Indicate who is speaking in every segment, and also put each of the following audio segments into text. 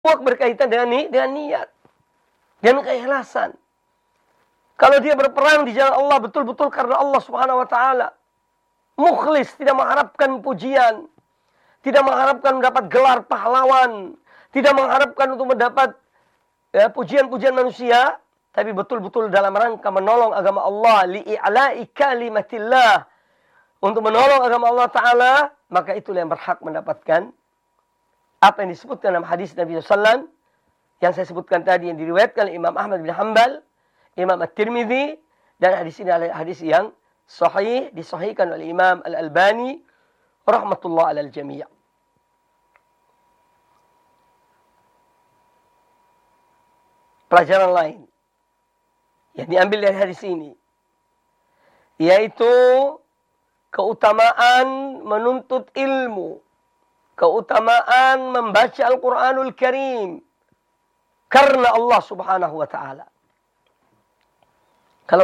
Speaker 1: berkaitan dengan niat dan keikhlasan. Kalau dia berperang di jalan Allah betul-betul karena Allah Subhanahu wa taala, mukhlis, tidak mengharapkan pujian, tidak mengharapkan mendapat gelar pahlawan, tidak mengharapkan untuk mendapat pujian-pujian manusia, tapi betul-betul dalam rangka menolong agama Allah, li'i'la'i kalimatillah, untuk menolong agama Allah taala, maka itulah yang berhak mendapatkan apa yang disebutkan dalam hadis Nabi SAW yang saya sebutkan tadi, yang diriwayatkan oleh Imam Ahmad bin Hanbal, Imam At-Tirmidzi, dan hadis ini adalah hadis yang sahih, disahihkan oleh Imam Al-Albani rahmatullah alal jami'. Pelajaran lain yang diambil dari hadis ini, yaitu keutamaan menuntut ilmu, keutamaan membaca Al-Quranul Karim karena Allah Subhanahu wa taala. Kalau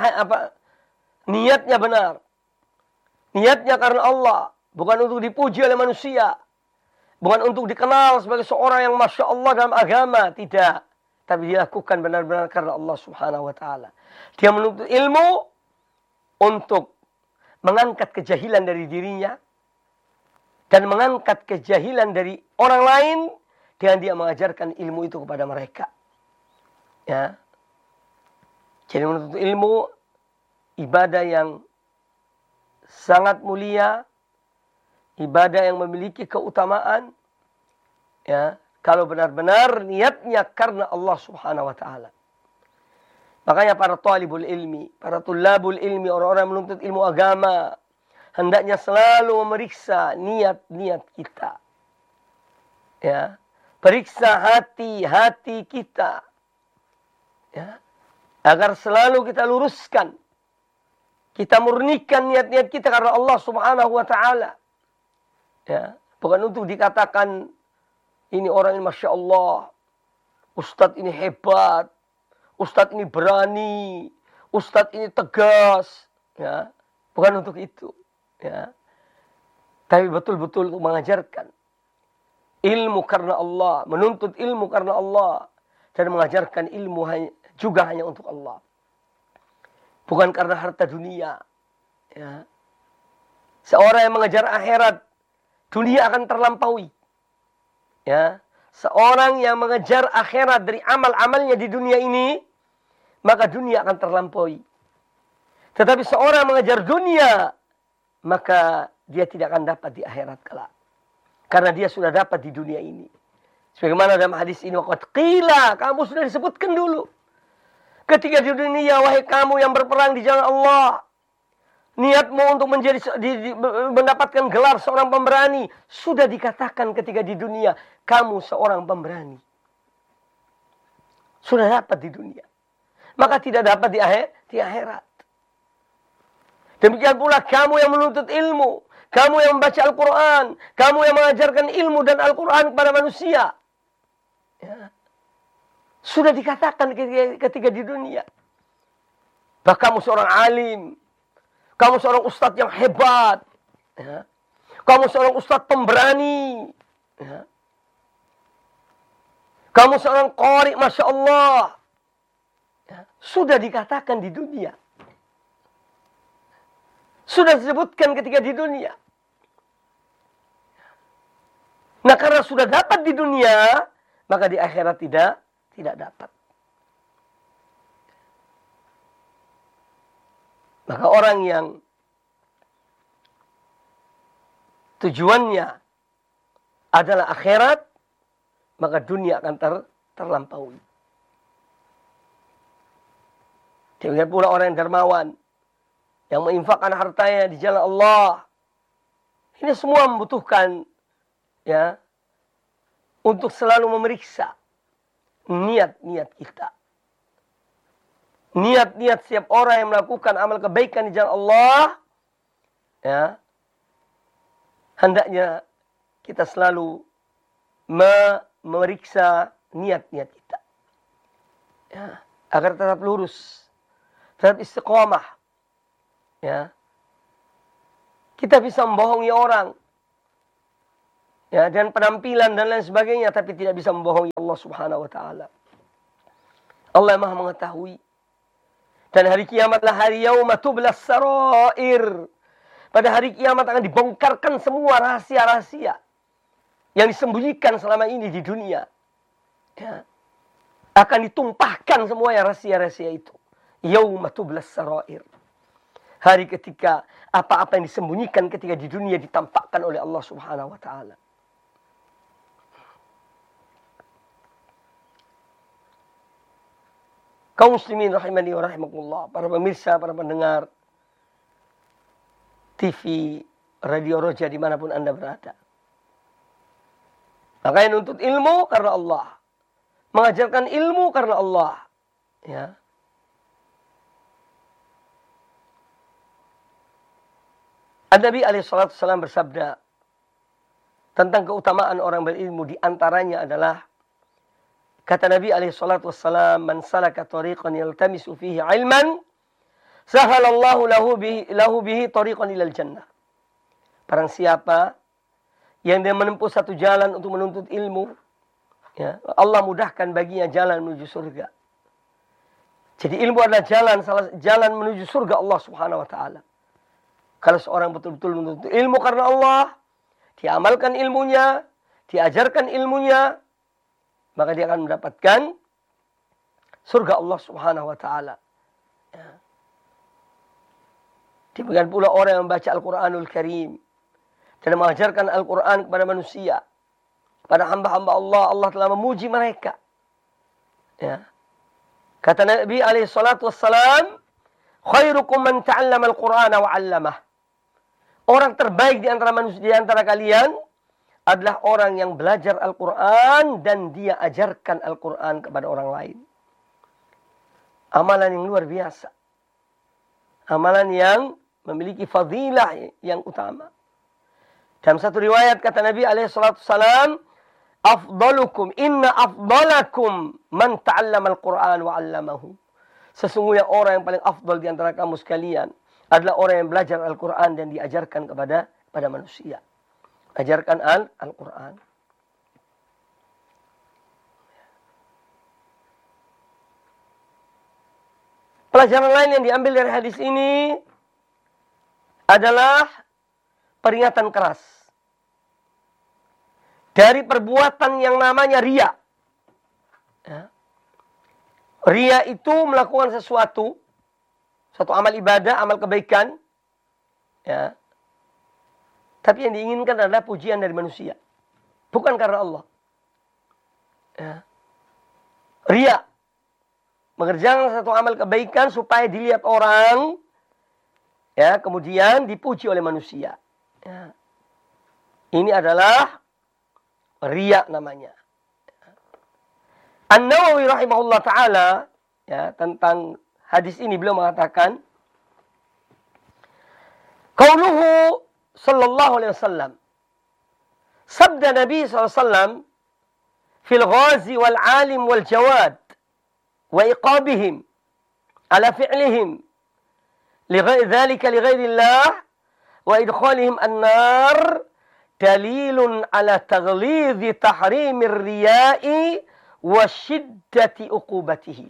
Speaker 1: niatnya benar, niatnya karena Allah, bukan untuk dipuji oleh manusia, bukan untuk dikenal sebagai seorang yang masya Allah dalam agama, tidak. Tapi dilakukan benar-benar karena Allah Subhanahu wa taala. Dia menuntut ilmu untuk mengangkat kejahilan dari dirinya dan mengangkat kejahilan dari orang lain dengan dia mengajarkan ilmu itu kepada mereka. Ya. Jadi menuntut ilmu ibadah yang sangat mulia, ibadah yang memiliki keutamaan, ya, kalau benar-benar niatnya karena Allah Subhanahu wa taala. Makanya para talibul ilmi, para tulabul ilmi, orang-orang yang menuntut ilmu agama, hendaknya selalu memeriksa niat-niat kita. Ya, periksa hati-hati kita. Ya, agar selalu kita luruskan, kita murnikan niat-niat kita karena Allah Subhanahu wa taala. Ya, bukan untuk dikatakan ini orang ini masya Allah, ustadz ini hebat, ustadz ini berani, ustadz ini tegas, ya, bukan untuk itu, ya. Tapi betul-betul untuk mengajarkan ilmu karena Allah, menuntut ilmu karena Allah, dan mengajarkan ilmu juga hanya untuk Allah, bukan karena harta dunia. Ya. Seorang yang mengejar akhirat, dunia akan terlampaui. Ya, seorang yang mengejar akhirat dari amal-amalnya di dunia ini, maka dunia akan terlampaui. Tetapi seorang yang mengejar dunia, maka dia tidak akan dapat di akhirat kelak. Karena dia sudah dapat di dunia ini. Sebagaimana dalam hadis ini, waqad qila, kamu sudah disebutkan dulu. Ketika di dunia, wahai kamu yang berperang di jalan Allah, niatmu untuk mendapatkan gelar seorang pemberani, sudah dikatakan ketika di dunia, kamu seorang pemberani. Sudah dapat di dunia. Maka tidak dapat di akhirat. Demikian pula kamu yang menuntut ilmu, kamu yang membaca Al-Quran, kamu yang mengajarkan ilmu dan Al-Quran kepada manusia. Ya. Sudah dikatakan ketika di dunia. Bahkan kamu seorang alim, kamu seorang ustadz yang hebat, ya. Kamu seorang ustadz pemberani, ya. Kamu seorang qari, masya Allah, ya. Sudah dikatakan di dunia, sudah disebutkan ketika di dunia. Nah, karena sudah dapat di dunia, maka di akhirat tidak dapat. Maka orang yang tujuannya adalah akhirat, maka dunia akan terlampaui. Demikian pula orang yang dermawan, yang menginfakkan hartanya di jalan Allah. Ini semua membutuhkan, ya, untuk selalu memeriksa niat-niat kita. Niat-niat setiap orang yang melakukan amal kebaikan di jalan Allah, ya, hendaknya kita selalu memeriksa niat-niat kita, ya, agar tetap lurus, tetap istiqomah. Ya. Kita bisa membohongi orang, ya, dan penampilan dan lain sebagainya, tapi tidak bisa membohongi Allah Subhanahu wa taala. Allah yang Maha mengetahui. Dan hari kiamatlah hari yauma tublas sarair. Pada hari kiamat akan dibongkarkan semua rahasia-rahasia yang disembunyikan selama ini di dunia. Ya. Akan ditumpahkan semua yang rahasia-rahasia itu. Yauma tublas sarair. Hari ketika apa-apa yang disembunyikan ketika di dunia ditampakkan oleh Allah Subhanahu wa taala. Kaum muslimin rahimani wa rahimakumullah, para pemirsa, para pendengar TV, Radio Roja dimanapun Anda berada. Makanya nuntut ilmu karena Allah. Mengajarkan ilmu karena Allah. Ya. Nabi SAW bersabda tentang keutamaan orang berilmu, di antaranya adalah kata Nabi SAW, "Man salaka tariqan yaltamisu fihi ilman, sahalallahu lahu bihi tariqan ilal jannah." Barang siapa yang dia menempuh satu jalan untuk menuntut ilmu, ya, Allah mudahkan baginya jalan menuju surga. Jadi ilmu adalah jalan menuju surga Allah Subhanahu wa taala. Kalau seorang betul-betul menuntut ilmu karena Allah, diamalkan ilmunya, diajarkan ilmunya, maka dia akan mendapatkan surga Allah Subhanahu wa taala. Ya. Demikian pula orang yang membaca Al-Qur'anul Karim dan mengajarkan Al-Qur'an kepada manusia, pada hamba-hamba Allah, Allah telah memuji mereka. Ya. Kata Nabi SAW, "Khairukum man ta'allama al-Qur'ana wa 'allamah." Orang terbaik di antara manusia, di antara kalian adalah orang yang belajar Al-Quran dan dia ajarkan Al-Quran kepada orang lain. Amalan yang luar biasa. Amalan yang memiliki fadilah yang utama. Dalam satu riwayat kata Nabi SAW, "Afdalukum, inna afdalakum man ta'allama Al-Quran wa 'allamahu." Sesungguhnya orang yang paling afdal di antara kamu sekalian adalah orang yang belajar Al-Quran dan diajarkan kepada manusia. Ajarkan Al-Quran. Pelajaran lain yang diambil dari hadis ini adalah peringatan keras dari perbuatan yang namanya riya. Ya. Riya itu melakukan sesuatu, satu amal ibadah, amal kebaikan, ya. Tapi yang diinginkan adalah pujian dari manusia, bukan karena Allah. Ya. Riya, mengerjakan satu amal kebaikan supaya dilihat orang, ya, kemudian dipuji oleh manusia. Ya. Ini adalah riya namanya. An-Nawawi rahimahullah ta'ala, ya, tentang hadis ini beliau mengatakan, qauluhu sallallahu alaihi wasallam, sabda Nabi SAW, fil ghazi wal alim wal jawad wa iqabihim ala fi'lihim dhalika li ghairillah wa idkhalihim an-nar dalilun ala taghlidhi tahrimir riya'i wa shiddati uqubatihi.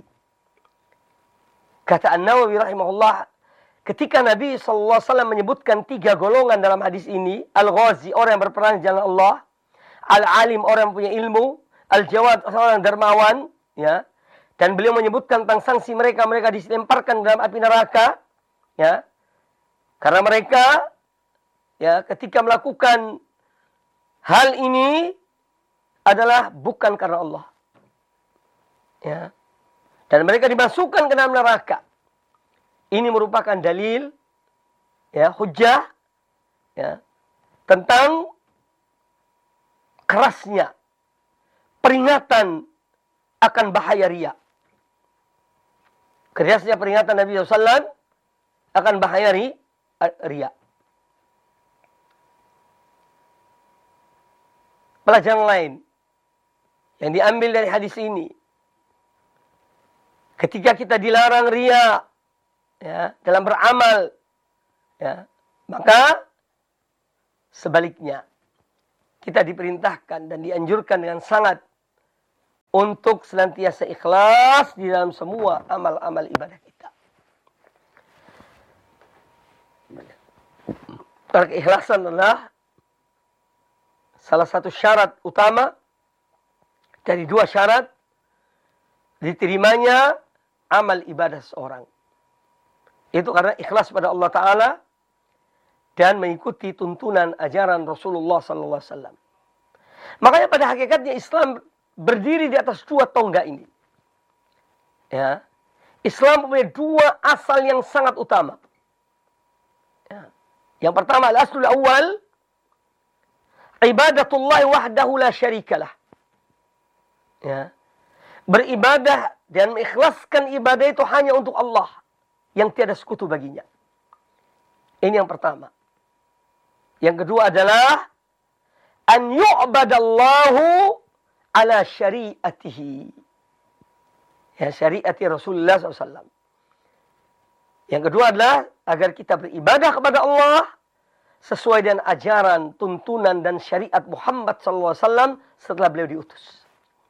Speaker 1: Kata An-Nawawi rahimahullah, ketika Nabi SAW menyebutkan 3 golongan dalam hadis ini, Al-Ghazi, orang yang berperang di jalan Allah, Al-Alim, orang yang punya ilmu, Al-Jawad, orang yang dermawan, ya, dan beliau menyebutkan tentang sanksi mereka dilemparkan dalam api neraka, ya, karena mereka, ya, ketika melakukan hal ini adalah bukan karena Allah, ya. Dan mereka dimasukkan ke dalam neraka. Ini merupakan dalil, ya, hujjah, ya, tentang kerasnya peringatan akan bahaya riya. Kerasnya peringatan Nabi SAW akan bahaya riya. Pelajaran lain yang diambil dari hadis ini, ketika kita dilarang riya, ya, dalam beramal, ya, maka sebaliknya kita diperintahkan dan dianjurkan dengan sangat untuk senantiasa ikhlas di dalam semua amal-amal ibadah kita. Karena keikhlasan adalah salah satu syarat utama dari dua syarat diterimanya amal ibadah seorang. Itu karena ikhlas pada Allah Ta'ala dan mengikuti tuntunan ajaran Rasulullah SAW. Makanya pada hakikatnya Islam berdiri di atas dua tonggak ini. Ya. Islam punya dua asal yang sangat utama. Ya. Yang pertama, al-aslul awal, ibadatullah wahdahu la syarikalah. Ya. Beribadah dan mengikhlaskan ibadah itu hanya untuk Allah yang tiada sekutu baginya. Ini yang pertama. Yang kedua adalah an yu'badallahu ala syariatihi. Ya, syariati Rasulullah SAW. Yang kedua adalah agar kita beribadah kepada Allah sesuai dengan ajaran, tuntunan dan syariat Muhammad SAW setelah beliau diutus.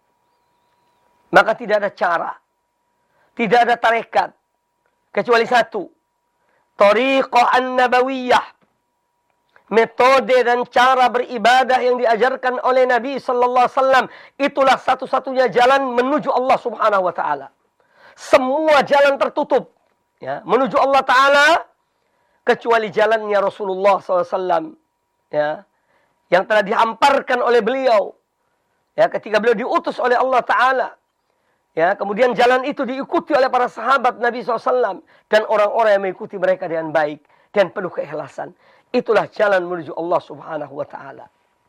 Speaker 1: Maka tidak ada cara, tidak ada tarekat kecuali satu, thariqah an-nabawiyah. Metode dan cara beribadah yang diajarkan oleh Nabi sallallahu alaihi wasallam itulah satu-satunya jalan menuju Allah Subhanahu wa taala. Semua jalan tertutup ya, menuju Allah taala kecuali jalannya Rasulullah sallallahu alaihi wasallam ya, yang telah dihamparkan oleh beliau ya ketika beliau diutus oleh Allah taala. Ya, kemudian jalan itu diikuti oleh para sahabat Nabi SAW dan orang-orang yang mengikuti mereka dengan baik dan penuh keikhlasan. Itulah jalan menuju Allah Subhanahu wa taala.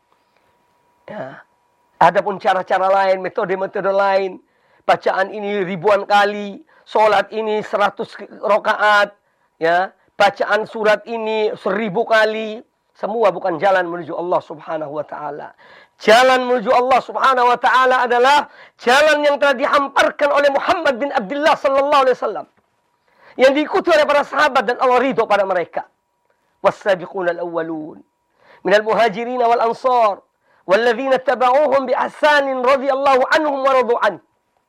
Speaker 1: Ya. Adapun cara-cara lain, metode-metode lain, bacaan ini ribuan kali, salat ini 100 rakaat, ya, bacaan surat ini 1000 kali, semua bukan jalan menuju Allah Subhanahu wa taala. Jalan menuju Allah Subhanahu wa taala adalah jalan yang telah dihamparkan oleh Muhammad bin Abdullah sallallahu alaihi wasallam. Yang diikuti oleh para sahabat dan Allah ridho pada mereka. Was-sabiquna al-awwalun minal muhajirin wal ansar walladzina tabauhum bi ihsanin radhiyallahu anhum wa radu an.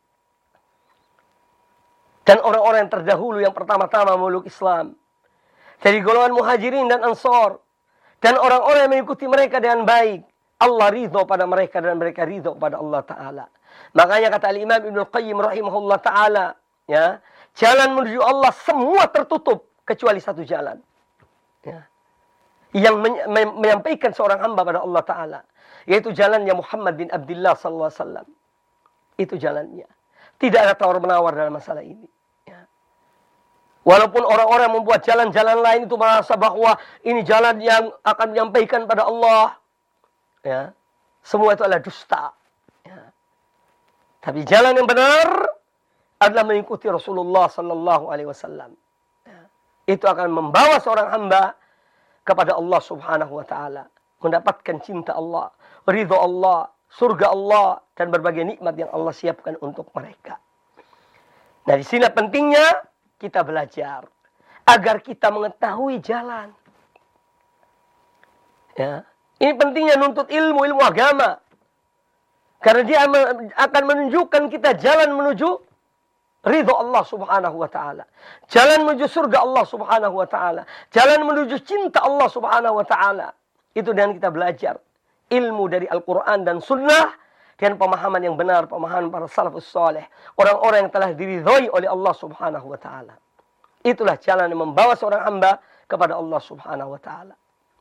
Speaker 1: Dan orang-orang yang terdahulu yang pertama-tama memeluk Islam dari golongan muhajirin dan ansar dan orang-orang yang mengikuti mereka dengan baik. Allah ridho pada mereka dan mereka ridho kepada Allah Ta'ala. Makanya kata Al-Imam Ibnul Qayyim rahimahullah Ta'ala, ya, jalan menuju Allah semua tertutup kecuali satu jalan. Ya, yang menyampaikan seorang hamba pada Allah Ta'ala. Yaitu jalannya Muhammad bin Abdullah sallallahu alaihi wasallam. Itu jalannya. Tidak ada tawar-menawar dalam masalah ini. Ya. Walaupun orang-orang membuat jalan-jalan lain itu merasa bahwa ini jalan yang akan menyampaikan pada Allah. Ya, semua itu adalah dusta. Ya. Tapi jalan yang benar adalah mengikuti Rasulullah Sallallahu Alaihi Wasallam. Ya. Itu akan membawa seorang hamba kepada Allah Subhanahu Wa Taala, mendapatkan cinta Allah, ridho Allah, surga Allah, dan berbagai nikmat yang Allah siapkan untuk mereka. Nah, di sini pentingnya kita belajar agar kita mengetahui jalan. Ya. Ini pentingnya nuntut ilmu agama. Karena dia akan menunjukkan kita jalan menuju ridho Allah Subhanahu wa taala. Jalan menuju surga Allah Subhanahu wa taala. Jalan menuju cinta Allah Subhanahu wa taala. Itu dengan kita belajar ilmu dari Al-Qur'an dan Sunnah dan pemahaman yang benar, pemahaman para salafus saleh, orang-orang yang telah diridhoi oleh Allah Subhanahu wa taala. Itulah jalan yang membawa seorang hamba kepada Allah Subhanahu wa taala.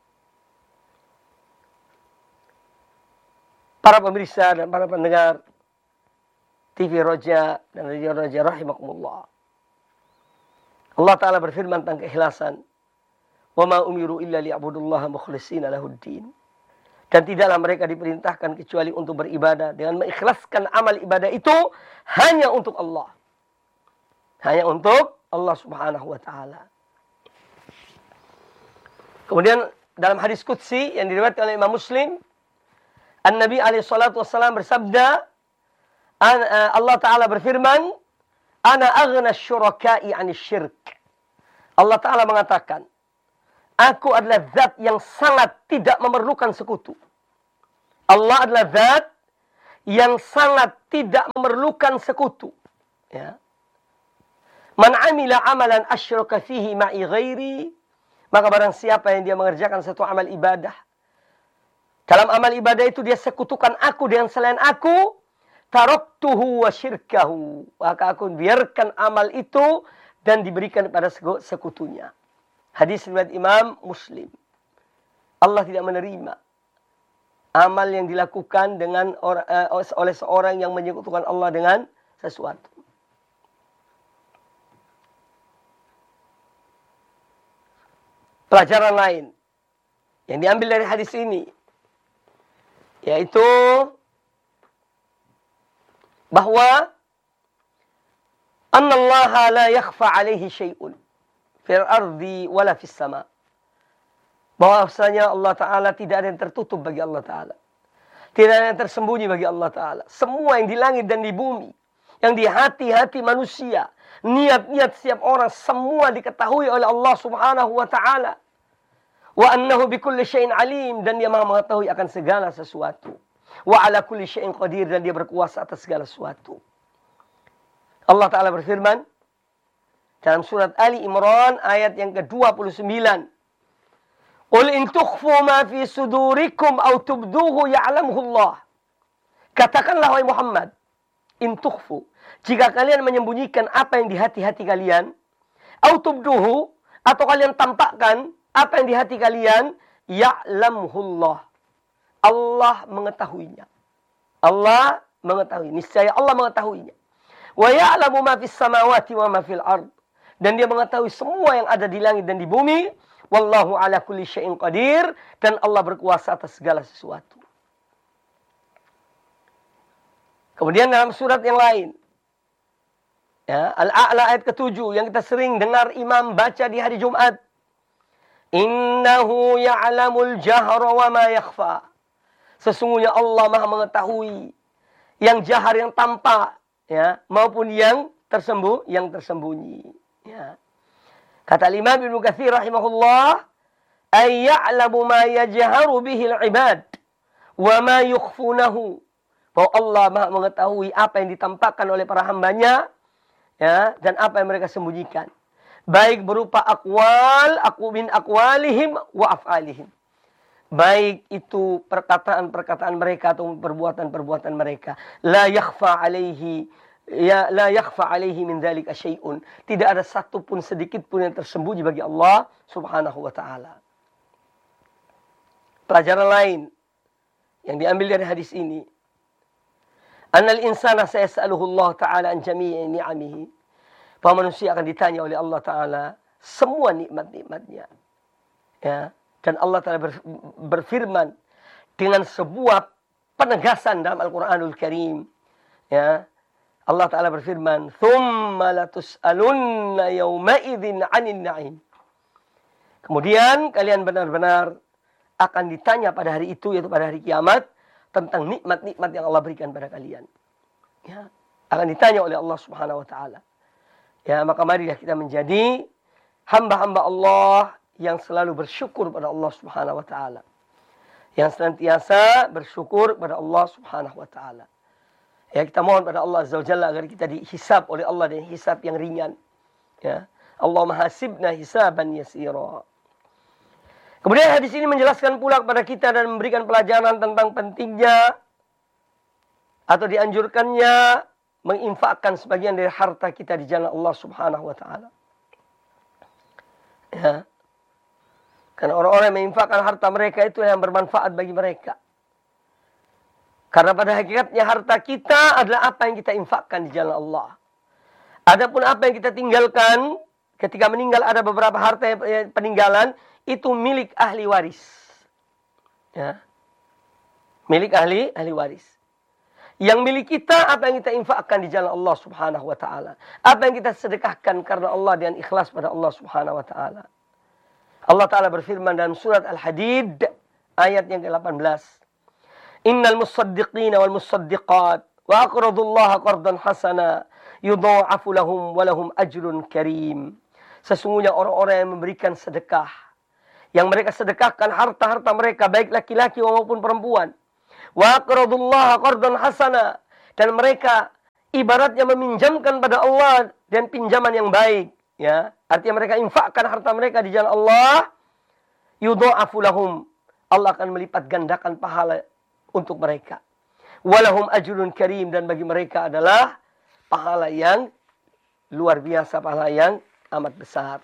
Speaker 1: Para pemirsa dan para pendengar TV Roja dan Radio Roja rahimakumullah. Allah Ta'ala berfirman tentang keikhlasan. Wa ma umiru illa liya'budullaha mukhlishina lahuddin. Dan tidaklah mereka diperintahkan kecuali untuk beribadah dengan mengikhlaskan amal ibadah itu hanya untuk Allah. Hanya untuk Allah Subhanahu wa taala. Kemudian dalam hadis qudsi yang diriwayatkan oleh Imam Muslim, An-Nabi alaihi salatu wassalam bersabda, Allah Ta'ala berfirman, Ana aghna syuraka'i 'anil syirk. Allah Ta'ala mengatakan, Aku adalah zat yang sangat tidak memerlukan sekutu. Allah adalah zat yang sangat tidak memerlukan sekutu. Ya. Man amila amalan asyraka fihi ma'i ghairi, maka barang siapa yang dia mengerjakan satu amal ibadah, dalam amal ibadah itu dia sekutukan aku dengan selain aku, taraktuhu wa syirkahu, maka aku biarkan amal itu dan diberikan kepada sekutunya. Hadis riwayat Imam Muslim. Allah tidak menerima amal yang dilakukan dengan oleh seorang yang menyekutukan Allah dengan sesuatu. Pelajaran lain yang diambil dari hadis ini, yaitu bahwa annallaha la yakhfa alaihi syai'un fil ardi wala fis sama. Bahwasanya Allah Ta'ala tidak ada yang tertutup bagi Allah Ta'ala. Tidak ada yang tersembunyi bagi Allah Ta'ala. Semua yang di langit dan di bumi, yang di hati-hati manusia, niat-niat setiap orang, semua diketahui oleh Allah Subhanahu wa Ta'ala. Wa annahu bikulli syai'in alim, dan dia Maha mengetahui akan segala sesuatu. Wa ala kulli syai'in qadir, dan dia berkuasa atas segala sesuatu. Allah Ta'ala berfirman dalam surat Ali Imran ayat yang ke-29. Qul in tukhfu ma fi sudurikum aw tubduhu ya'lamuhu Allah. Katakanlah wahai Muhammad, in tukhfu, jika kalian menyembunyikan apa yang di hati-hati kalian, aw tubduhu, atau kalian tampakkan apa yang di hati kalian, ya'lamuhu Allah. Allah mengetahuinya. Allah mengetahui, niscaya Allah mengetahuinya. Wa ya'lamu ma fis samawati wa ma fil ard. Dan dia mengetahui semua yang ada di langit dan di bumi. Wallahu ala kulli syai'in qadir, dan Allah berkuasa atas segala sesuatu. Kemudian dalam surat yang lain, ya, Al-A'la ayat ke-7 yang kita sering dengar imam baca di hari Jumat. Innahu ya'lamul jahra wa ma yakhfa. Sesungguhnya Allah Maha mengetahui yang jahar, yang tampak, ya, maupun yang tersembunyi, ya. Kata Imam Ibnu Katsir rahimahullah, ay ya'lamu ma yajharu bihi al-ibad wa ma yukhfunahu. Bahwa Allah Maha mengetahui apa yang ditampakkan oleh para hambanya, ya, dan apa yang mereka sembunyikan. Baik berupa min aqwalihim wa af'alihim. Baik itu perkataan-perkataan mereka atau perbuatan-perbuatan mereka. La yakhfa alaihi min dzalika syai'un. Tidak ada satu pun sedikit pun yang tersembunyi bagi Allah Subhanahu wa taala. Pelajaran lain yang diambil dari hadis ini, annal insana sayas'aluhu Allah taala an jami'i ni'amihi. Bahwa manusia akan ditanya oleh Allah taala semua nikmat-nikmatnya. Ya, dan Allah taala berfirman dengan sebuah penegasan dalam Al-Qur'anul Karim. Ya. Allah Ta'ala berfirman, "Tsumma latus'alunna yawma idzin 'anil na'im." Kemudian kalian benar-benar akan ditanya pada hari itu, yaitu pada hari kiamat, tentang nikmat-nikmat yang Allah berikan pada kalian. Ya, akan ditanya oleh Allah Subhanahu wa taala. Ya, maka marilah kita menjadi hamba-hamba Allah yang selalu bersyukur pada Allah Subhanahu wa taala. Yang senantiasa bersyukur pada Allah Subhanahu wa taala. Ya, kita mohon pada Allah Azza wa Jalla agar kita dihisab oleh Allah dengan hisab yang ringan. Ya. Allahumma hasibna hisaban yasira. Kemudian hadis ini menjelaskan pula kepada kita dan memberikan pelajaran tentang pentingnya atau dianjurkannya menginfakkan sebagian dari harta kita di jalan Allah Subhanahu wa taala. Ya. Karena orang-orang yang menginfakkan harta mereka itu yang bermanfaat bagi mereka. Karena pada hakikatnya harta kita adalah apa yang kita infakkan di jalan Allah. Adapun apa yang kita tinggalkan, ketika meninggal ada beberapa harta yang peninggalan, itu milik ahli waris. Ya. Milik ahli waris. Yang milik kita, apa yang kita infakkan di jalan Allah Subhanahu wa taala. Apa yang kita sedekahkan karena Allah dan ikhlas pada Allah Subhanahu wa taala. Allah Ta'ala berfirman dalam surat Al-Hadid ayat yang ke-18. Innal musaddiqina wal musaddiqat wa aqradullaha qardan hasana yudha'afu lahum wa lahum ajrun karim. Sesungguhnya orang-orang yang memberikan sedekah, yang mereka sedekahkan harta-harta mereka baik laki-laki maupun perempuan, Wa aqradullaha qardan hasana. Dan mereka ibaratnya meminjamkan pada Allah dan pinjaman yang baik. Ya, artinya mereka infakkan harta mereka di jalan Allah. Yudha'afu lahum. Allah akan melipat gandakan pahala untuk mereka. Walahum ajrun karim. Dan bagi mereka adalah pahala yang luar biasa, pahala yang amat besar.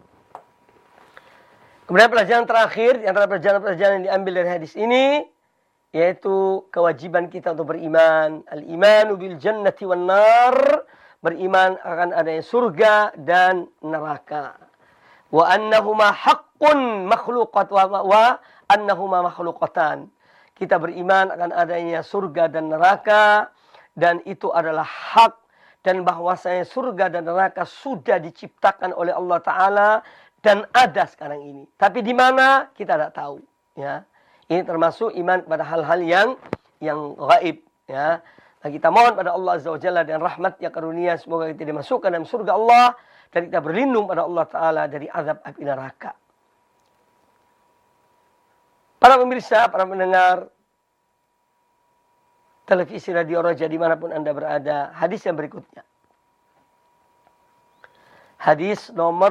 Speaker 1: Kemudian pelajaran terakhir, di antara pelajaran yang diambil dari hadis ini, yaitu kewajiban kita untuk beriman. Al-imanu bil jannati wan nar. Beriman akan adanya surga dan neraka. Wa annahuma haqqun makhluqat wa annahuma makhluqatan. Kita beriman akan adanya surga dan neraka. Dan itu adalah hak. Dan bahwasanya surga dan neraka sudah diciptakan oleh Allah Ta'ala. Dan ada sekarang ini. Tapi di mana kita tidak tahu. Ya. Ini termasuk iman kepada hal-hal yang gaib. Ya. Nah, kita mohon pada Allah Azza wa Jalla dan rahmatnya karunia. Semoga kita dimasukkan dalam surga Allah. Dan kita berlindung pada Allah Ta'ala dari azab api neraka. Para pemirsa, para pendengar televisi Radio Roja dimanapun Anda berada. Hadis yang berikutnya. Hadis nomor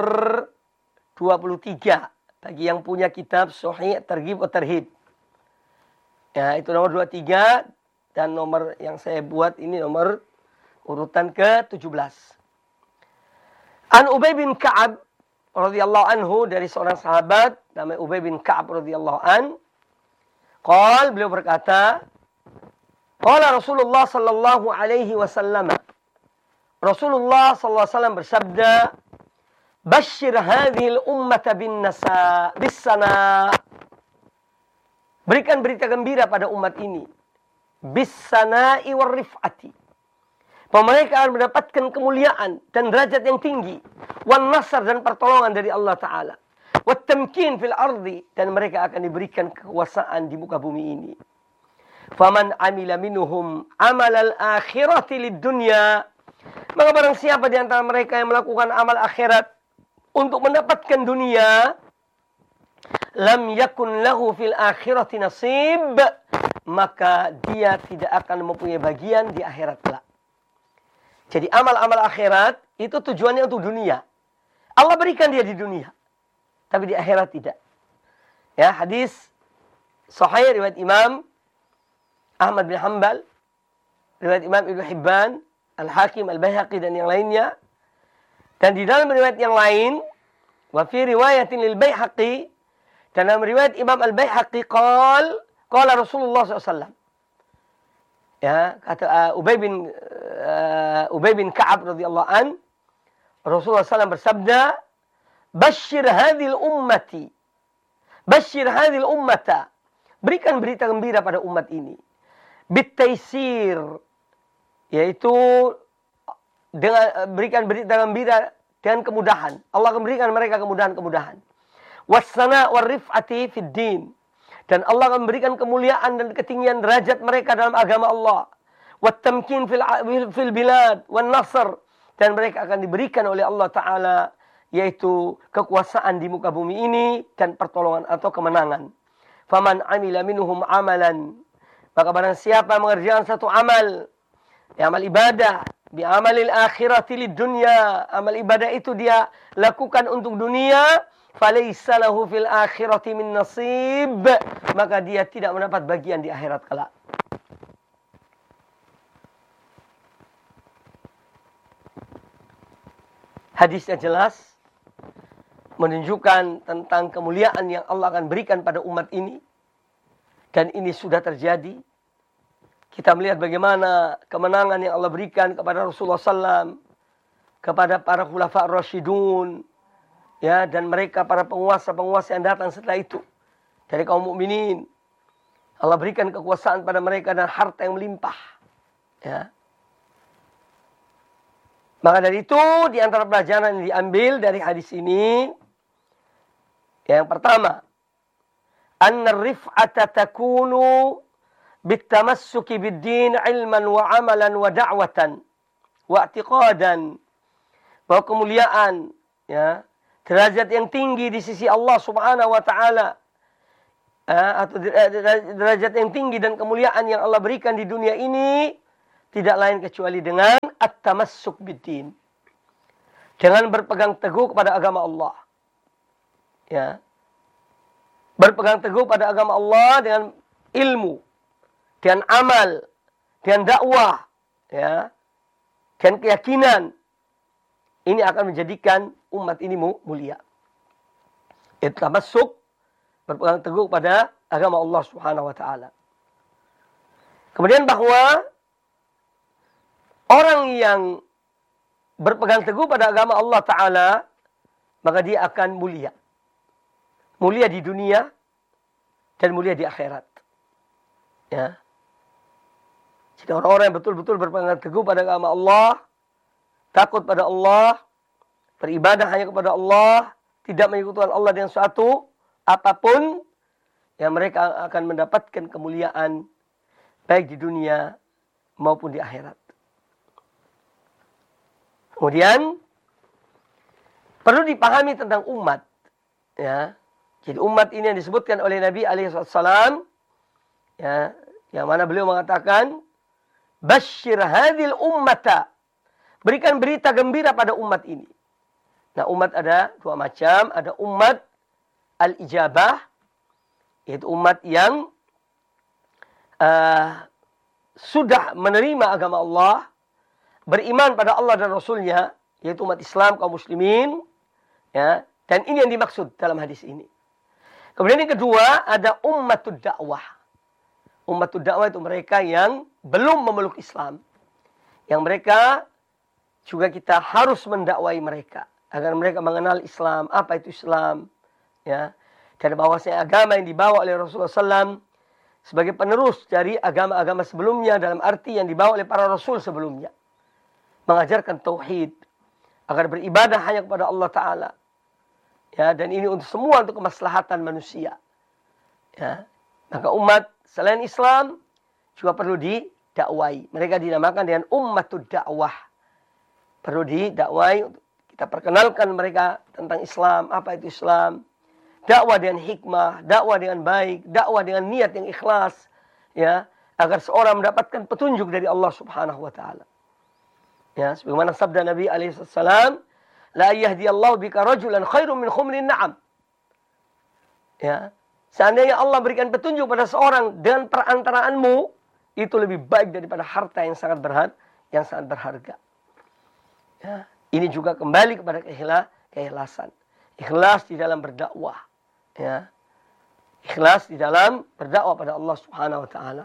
Speaker 1: 23. Bagi yang punya kitab Sahih Targhib wa Tarhib. Ya, itu nomor 23. Dan nomor yang saya buat ini nomor urutan ke-17. An Ubay bin Ka'ab radhiyallahu anhu, dari seorang sahabat namanya Ubay bin Ka'ab radhiyallahu an. Beliau berkata, qala Rasulullah sallallahu alaihi wasallam. Rasulullah sallallahu alaihi wasallam bersabda, "Basyir hadhil ummata bis-sana." Berikan berita gembira pada umat ini. Bis-sana'i war-rif'ati. Bahwa mereka akan mendapatkan kemuliaan dan derajat yang tinggi. Wan-nasr, dan pertolongan dari Allah Ta'ala. Wat-tamkin fil ardi, dan mereka akan diberikan kekuasaan di muka bumi ini. Faman amila minhum amalal akhirati lid-dunya. Maka barang siapa di antara mereka yang melakukan amal akhirat untuk mendapatkan dunia, lam yakun lahu fil akhirati nasib, maka dia tidak akan mempunyai bagian di akhirat kelak. Jadi amal-amal akhirat itu tujuannya untuk dunia. Allah berikan dia di dunia, tapi di akhirat tidak. Ya, hadis sahih riwayat Imam Ahmad bin Hanbal, riwayat Imam Ibnu Hibban, Al-Hakim, Al-Baihaqi, dan yang lainnya. Dan di dalam riwayat yang lain, wa fi riwayatin lil Baihaqi, dalam riwayat Imam Al-Baihaqi, qala Rasulullah SAW. Ya, kata Ubay bin Ka'ab radhiyallahu an, Rasulullah SAW bersabda, "Basyir hadhil ummati." Basyir hadhil ummata. Berikan berita gembira pada umat ini. Bitaisir, yaitu dengan berikan berita gembira dengan kemudahan. Allah akan berikan mereka kemudahan-kemudahan. Wassana warrif'ati fid din. Dan Allah akan memberikan kemuliaan dan ketinggian derajat mereka dalam agama Allah. Wattamkin fil bilad wan nasr, dan mereka akan diberikan oleh Allah Ta'ala yaitu kekuasaan di muka bumi ini dan pertolongan atau kemenangan. Faman amila minhum amalan, maka barang siapa mengerjakan satu amal, ya, amal ibadah, bi amalil akhirati lid dunya, amal ibadah itu dia lakukan untuk dunia, falaysa lahu fil akhirati min nasib, maka dia tidak mendapat bagian di akhirat kelak. Hadisnya jelas menunjukkan tentang kemuliaan yang Allah akan berikan pada umat ini, dan ini sudah terjadi. Kita melihat bagaimana kemenangan yang Allah berikan kepada Rasulullah SAW, kepada para khulafa ar-rasyidun, ya, dan mereka para penguasa-penguasa yang datang setelah itu dari kaum mukminin. Allah berikan kekuasaan pada mereka dan harta yang melimpah. Ya. Maka dari itu, di antara pelajaran yang diambil dari hadis ini, yang pertama, anna rif'ata takunu bitamassuki bid-din ilman wa amalan wa da'watan wa i'tiqadan. Bahwa kemuliaan, ya, derajat yang tinggi di sisi Allah Subhanahu wa taala atau derajat yang tinggi dan kemuliaan yang Allah berikan di dunia ini tidak lain kecuali dengan at-tamassuk bid-din. Dengan berpegang teguh kepada agama Allah. Ya. Berpegang teguh pada agama Allah dengan ilmu, dengan amal, dengan dakwah, ya, dengan keyakinan. Ini akan menjadikan umat ini mulia. Itu tamassuk, berpegang teguh pada agama Allah Subhanahu wa taala. Kemudian bahwa orang yang berpegang teguh pada agama Allah taala, maka dia akan mulia. Mulia di dunia dan mulia di akhirat. Ya. Jadi orang-orang yang betul-betul berpegang teguh pada agama Allah, takut pada Allah, beribadah hanya kepada Allah, tidak menyekutukan Allah dengan suatu apapun, yang mereka akan mendapatkan kemuliaan baik di dunia maupun di akhirat. Kemudian perlu dipahami tentang umat, ya. Jadi umat ini yang disebutkan oleh Nabi alaihissalam, ya, yang mana beliau mengatakan, "Basyir hadhil ummata." Berikan berita gembira pada umat ini. Nah, umat ada dua macam, ada umat al-ijabah, yaitu umat yang sudah menerima agama Allah, beriman pada Allah dan Rasulnya, yaitu umat Islam, kaum muslimin, ya, dan ini yang dimaksud dalam hadis ini. Kemudian yang kedua, ada ummatud dakwah. Ummatud dakwah itu mereka yang belum memeluk Islam. Yang mereka juga kita harus mendakwai mereka. Agar mereka mengenal Islam, apa itu Islam. Ya. Dan bahwasanya agama yang dibawa oleh Rasulullah SAW sebagai penerus dari agama-agama sebelumnya, dalam arti yang dibawa oleh para Rasul sebelumnya. Mengajarkan tauhid. Agar beribadah hanya kepada Allah Ta'ala. Ya, dan ini untuk semua untuk kemaslahatan manusia. Ya. Maka umat selain Islam juga perlu didakwai. Mereka dinamakan dengan ummatud dakwah. Perlu didakwai, kita perkenalkan mereka tentang Islam, apa itu Islam. Dakwah dengan hikmah, dakwah dengan baik, dakwah dengan niat yang ikhlas, ya, agar seorang mendapatkan petunjuk dari Allah Subhanahu wa taala. Ya, sebagaimana sabda Nabi alaihi salam, la yahdiyallahu bika rajulan khairum min khumrin na'am. Ya. Seandainya Allah berikan petunjuk pada seorang dengan perantaraanmu, itu lebih baik daripada harta yang sangat berharga. Ya. Ini juga kembali kepada keikhlasan. Ikhlas di dalam berdakwah. Ya. Ikhlas di dalam berdakwah pada Allah Subhanahu wa taala.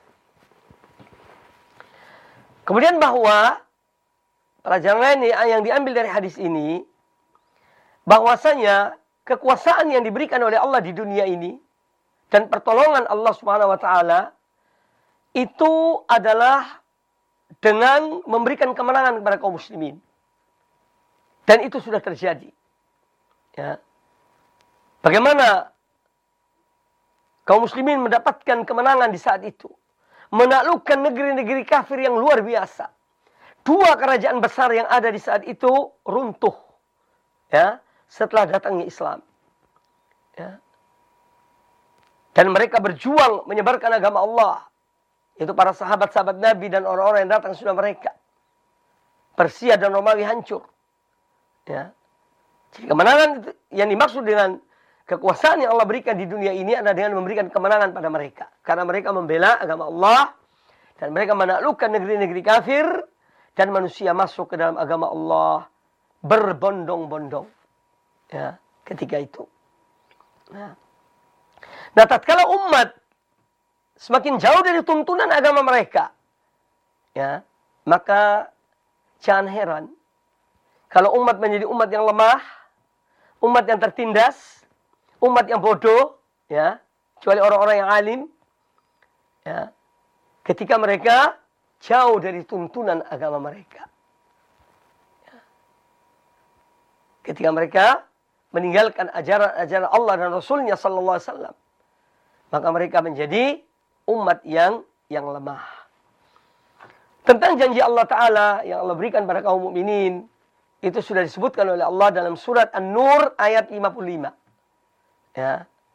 Speaker 1: Kemudian bahwa pelajaran lain yang diambil dari hadis ini, bahwasanya kekuasaan yang diberikan oleh Allah di dunia ini dan pertolongan Allah Subhanahu wa taala itu adalah dengan memberikan kemenangan kepada kaum muslimin. Dan itu sudah terjadi. Ya. Bagaimana kaum muslimin mendapatkan kemenangan di saat itu? Menaklukkan negeri-negeri kafir yang luar biasa. Dua kerajaan besar yang ada di saat itu runtuh, ya, setelah datangnya Islam. Ya. Dan mereka berjuang menyebarkan agama Allah. Itu para sahabat-sahabat Nabi dan orang-orang yang datang sudah mereka. Persia dan Romawi hancur. Ya. Jadi kemenangan yang dimaksud dengan kekuasaan yang Allah berikan di dunia ini adalah dengan memberikan kemenangan pada mereka. Karena mereka membela agama Allah. Dan mereka menaklukkan negeri-negeri kafir. Dan manusia masuk ke dalam agama Allah berbondong-bondong. Ya, ketika itu. Nah, tatkala umat semakin jauh dari tuntunan agama mereka, ya, maka jangan heran kalau umat menjadi umat yang lemah, umat yang tertindas, umat yang bodoh, ya, kecuali orang-orang yang alim, ya, ketika mereka jauh dari tuntunan agama mereka. Ya. Ketika mereka meninggalkan ajaran Allah dan Rasulnya sallallahu alaihi wasallam, maka mereka menjadi umat yang lemah. Tentang janji Allah Ta'ala yang Allah berikan pada kaum mukminin, itu sudah disebutkan oleh Allah dalam surat An-Nur ayat 55. Ya.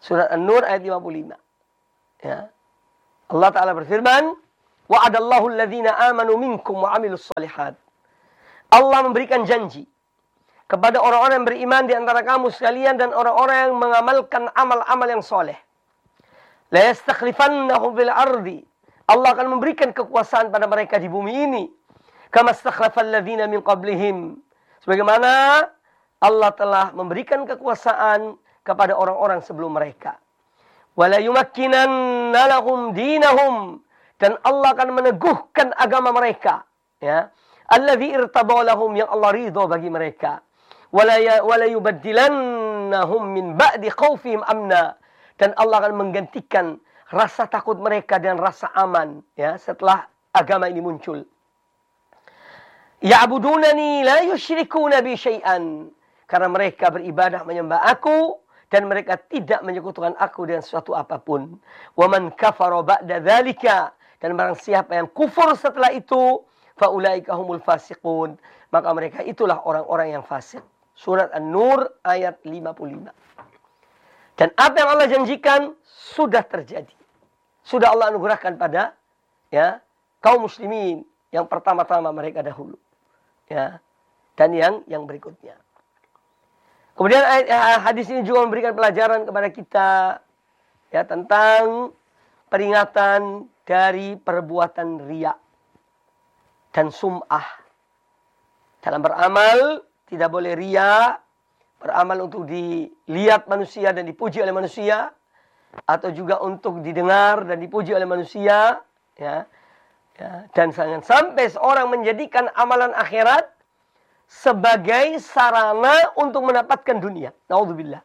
Speaker 1: Surat An-Nur ayat 55. Ya. Allah Ta'ala berfirman, wa'adallahu alladhina amanu minkum wa amilus salihat. Allah memberikan janji kepada orang-orang yang beriman di antara kamu sekalian dan orang-orang yang mengamalkan amal-amal yang soleh. La yastakhlifannahum fil ardi. Allah akan memberikan kekuasaan pada mereka di bumi ini. Kama stakhlafal ladzina min qablihim. Sebagaimana Allah telah memberikan kekuasaan kepada orang-orang sebelum mereka. Wala yumakkinanna lahum dinahum. Dan Allah akan meneguhkan agama mereka. Ya. Alladzi irtada lahum, yang Allah ridha bagi mereka. Wala yubaddilannahum min ba'di khaufihim amna. Dan Allah akan menggantikan rasa takut mereka dan rasa aman, ya, setelah agama ini muncul. Ya'budunani la yusyrikuna bi syai'an. Karena mereka beribadah menyembah aku dan mereka tidak menyekutukan aku dengan sesuatu apapun. Wa man kafara ba'da dzalika, dan barang siapa yang kufur setelah itu, fa ulaika humul fasiqun, maka mereka itulah orang-orang yang fasik. Surat An-Nur ayat 55. Dan apa yang Allah janjikan sudah terjadi. Sudah Allah anugerahkan pada, ya, kaum muslimin yang pertama-tama mereka dahulu. Ya. Dan yang berikutnya. Kemudian hadis ini juga memberikan pelajaran kepada kita, ya, tentang peringatan dari perbuatan riya dan sum'ah. Dalam beramal tidak boleh riya, beramal untuk dilihat manusia dan dipuji oleh manusia, atau juga untuk didengar dan dipuji oleh manusia, ya. Dan jangan sampai seorang menjadikan amalan akhirat sebagai sarana untuk mendapatkan dunia. Naudzubillah.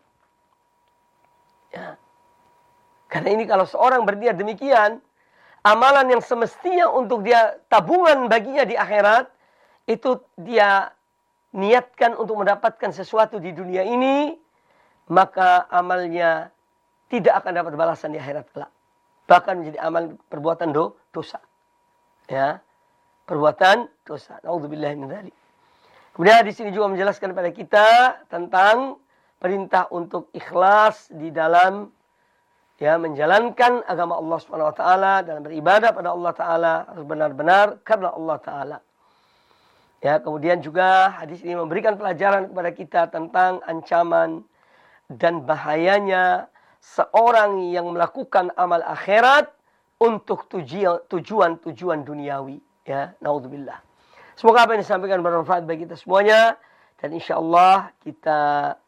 Speaker 1: Ya. Karena ini kalau seorang berniat demikian, amalan yang semestinya untuk dia tabungan baginya di akhirat, itu dia niatkan untuk mendapatkan sesuatu di dunia ini, maka amalnya tidak akan dapat balasan di akhirat kelak. Bahkan menjadi amal perbuatan dosa. Ya. Perbuatan dosa. Naudzubillah min dzalik. Kemudian di sini juga menjelaskan kepada kita tentang perintah untuk ikhlas di dalam, ya, menjalankan agama Allah Subhanahu wa taala, dalam beribadah pada Allah taala harus benar-benar karena Allah taala. Ya, kemudian juga hadis ini memberikan pelajaran kepada kita tentang ancaman dan bahayanya seorang yang melakukan amal akhirat untuk tujuan duniawi. Ya, naudzubillah. Semoga apa yang disampaikan bermanfaat bagi kita semuanya. Dan insya Allah kita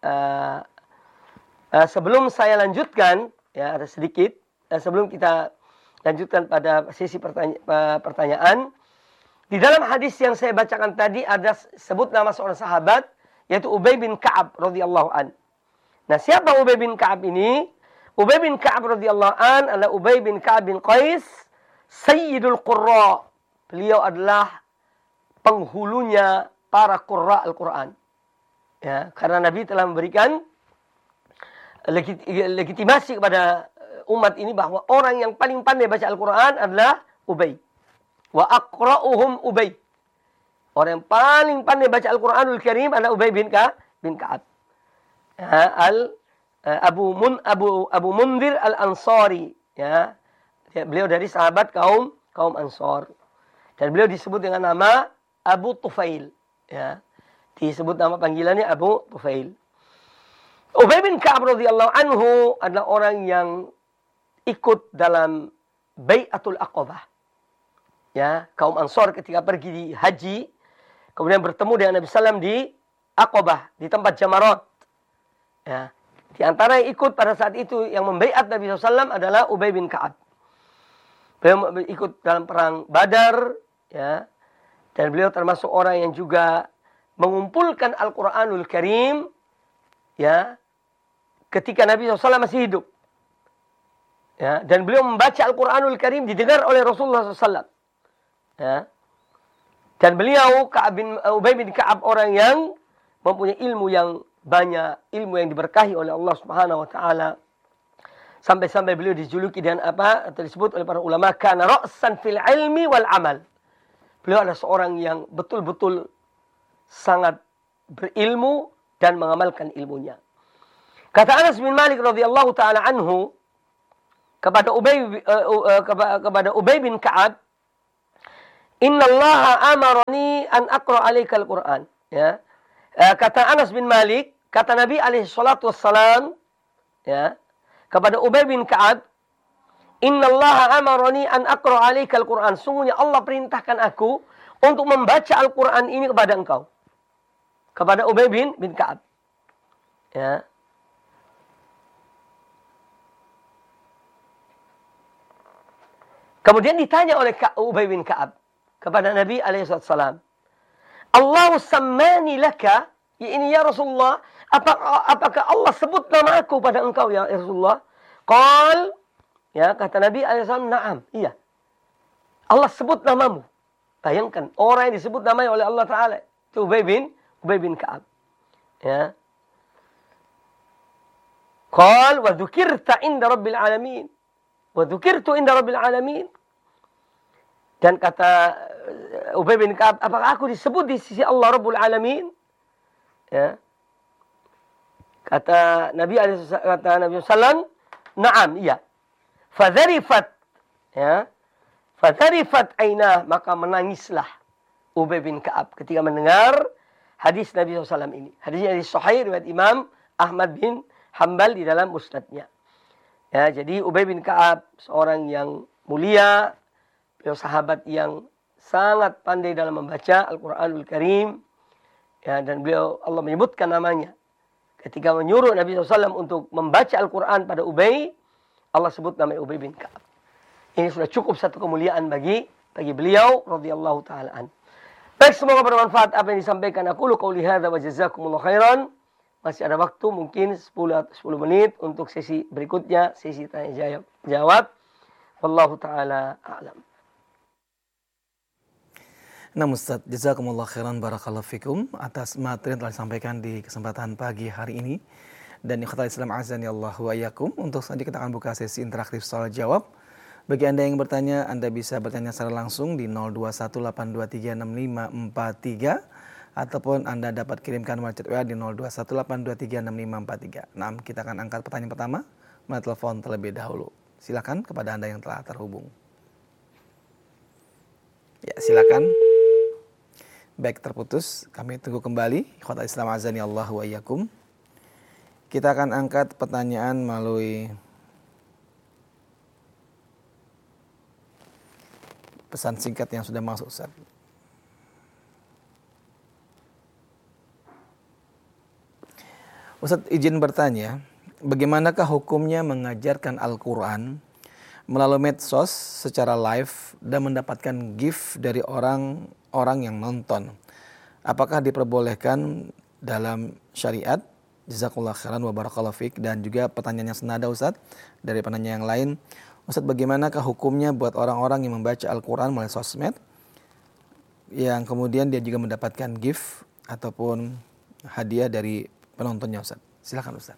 Speaker 1: sebelum saya lanjutkan, ya, ada sedikit sebelum kita lanjutkan pada sesi pertanyaan. Di dalam hadis yang saya bacakan tadi ada sebut nama seorang sahabat, yaitu Ubay bin Ka'ab radhiyallahu an. Nah, siapa Ubay bin Ka'ab ini? Ubay bin Ka'ab radhiyallahu an adalah Ubay bin Ka'ab bin Qais, Sayyidul Qurra. Beliau adalah penghulunya para qurra Al-Quran. Ya, karena Nabi telah memberikan legitimasi kepada umat ini bahwa orang yang paling pandai baca Al-Quran adalah Ubay. Wa aqra'uhum Ubay. Orang yang paling pandai baca Al-Quranul Karim adalah Ubay bin Ka'ab. Ya, Abu Mundir Al-Ansari. Ya. Beliau dari sahabat kaum Ansar. Dan beliau disebut dengan nama Abu Tufail. Ya. Disebut nama panggilannya Abu Tufail. Ubay bin Ka'ab radhiyallahu anhu adalah orang yang ikut dalam Bai'atul Aqabah. Ya, kaum Ansar ketika pergi di haji, kemudian bertemu dengan Nabi SAW di Aqabah, di tempat Jamarat. Ya. Di antara yang ikut pada saat itu yang membaiat Nabi SAW adalah Ubay bin Ka'ab. Beliau ikut dalam perang Badar, ya. Dan beliau termasuk orang yang juga mengumpulkan Al-Quranul Karim, ya, ketika Nabi SAW masih hidup. Ya, dan beliau membaca Al-Quranul Karim didengar oleh Rasulullah SAW. Ya. Dan beliau Ubay bin Ka'ab orang yang mempunyai ilmu yang banyak, ilmu yang diberkahi oleh Allah Subhanahu wa taala. Sampai-sampai beliau dijuluki dengan apa? Atau disebut oleh para ulama kana ra'san fil ilmi wal amal. Beliau adalah seorang yang betul-betul sangat berilmu dan mengamalkan ilmunya. Kata Anas bin Malik radhiyallahu taala anhu kepada Ubay bin Ka'ab, "Innallaha amarani an aqra 'alaika al-Qur'an." Ya. Kata Anas bin Malik, kata Nabi alaihi salatu wassalam, ya, kepada Ubay bin Ka'ab, "Innallaha amarani an aqra 'alaika al-Qur'an." Sungguhnya Allah perintahkan aku untuk membaca Al-Qur'an ini kepada engkau. Kepada Ubay bin Ka'ab. Ya. Kemudian ditanya oleh Ubay bin Ka'ab kepada Nabi alaihissalam, "Allahu sammani laka," ini ya Rasulullah, apakah Allah sebut nama aku pada engkau ya Rasulullah? Qal, ya, kata Nabi alaihissalam, "Na'am," iya. Allah sebut namamu. Bayangkan, orang yang disebut namanya oleh Allah Ta'ala. Itu Ubay bin Ka'ab. Ya. Qal, "Wa dzukirta inda rabbil alamin." Wa dzukirtu inda rabbil alamin. Dan kata Ubay bin Ka'ab, apakah aku disebut di sisi Allah Rabbul Alamin? Ya. Kata Nabi sallallahu, "Na'am," iya. Fadharifat, ya. Fadharifat ainah, maka menangislah Ubay bin Ka'ab ketika mendengar hadis Nabi SAW ini. Hadisnya hadis sahih riwayat Imam Ahmad bin Hanbal di dalam musnadnya. Ya, jadi Ubay bin Ka'ab seorang yang mulia, beliau sahabat yang sangat pandai dalam membaca Al-Qur'anul Karim. Ya, dan beliau, Allah menyebutkan namanya. Ketika menyuruh Nabi SAW untuk membaca Al-Quran pada Ubay, Allah sebut nama Ubay bin Ka'ab. Ini sudah cukup satu kemuliaan bagi beliau radhiyallahu taala an. Baik, semoga bermanfaat apa yang disampaikan. Aku qauli hadza wa jazakumullahu khairan. Masih ada waktu mungkin 10 menit untuk sesi berikutnya, sesi tanya jawab. Wallahu taala a'lam.
Speaker 2: Nah Ustaz, jazakumullah khairan barakallahu fikum atas materi yang telah disampaikan di kesempatan pagi hari ini. Dan ikhwatal Islam azani Allah wa iyyakum, untuk selanjutnya kita akan buka sesi interaktif soal jawab. Bagi Anda yang bertanya, Anda bisa bertanya secara langsung di 0218236543 ataupun Anda dapat kirimkan melalui chat WA di 0218236543. Nah, kita akan angkat pertanyaan pertama melalui telepon terlebih dahulu. Silakan kepada Anda yang telah terhubung. Ya, silakan. Baik, terputus. Kami tunggu kembali. Ikhwatal Islam azani Allah wa iyyakum. Kita akan angkat pertanyaan melalui pesan singkat yang sudah masuk, Ustaz. Ustaz izin bertanya, bagaimanakah hukumnya mengajarkan Al-Quran melalui medsos secara live dan mendapatkan gift dari orang yang nonton? Apakah diperbolehkan dalam syariat? Jazakallah khairan wa barakallahu fiik. Dan juga pertanyaan yang senada Ustaz dari penanya yang lain. Ustaz, bagaimanakah hukumnya buat orang-orang yang membaca Al-Quran melalui sosmed yang kemudian dia juga mendapatkan gift ataupun hadiah dari penontonnya Ustaz? Silakan Ustaz.